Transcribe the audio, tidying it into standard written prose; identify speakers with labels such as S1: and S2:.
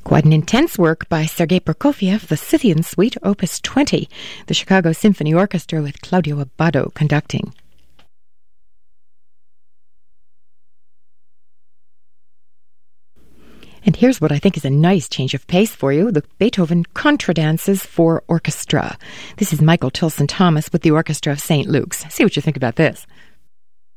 S1: Quite an intense work by Sergei Prokofiev, the Scythian Suite, Opus 20, the Chicago Symphony Orchestra with Claudio Abbado conducting. And here's what I think is a nice change of pace for you, the Beethoven Contradances for Orchestra. This is Michael Tilson Thomas with the Orchestra of St. Luke's. See what you think about this.